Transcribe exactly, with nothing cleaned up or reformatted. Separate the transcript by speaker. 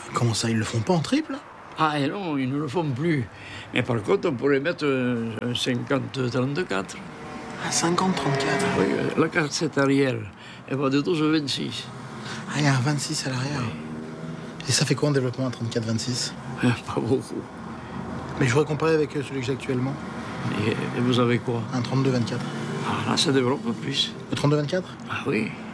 Speaker 1: Comment ça, ils le font pas en triple?
Speaker 2: Ah et non, ils ne le font plus. Mais par contre, on pourrait mettre un cinquante trente-quatre.
Speaker 1: Ah, cinquante trente-quatre.
Speaker 2: Oui, la cassette arrière, elle va de douze à vingt-six.
Speaker 1: Ah, il y a un vingt-six à l'arrière. Et ça fait quoi en développement, un trente-quatre vingt-six?
Speaker 2: Pas beaucoup.
Speaker 1: Mais je voudrais comparer avec celui que j'ai actuellement.
Speaker 2: Et, et vous avez quoi?
Speaker 1: Un trente-deux vingt-quatre.
Speaker 2: Ah là, ça développe plus.
Speaker 1: Le trente-deux vingt-quatre?
Speaker 2: Ah oui.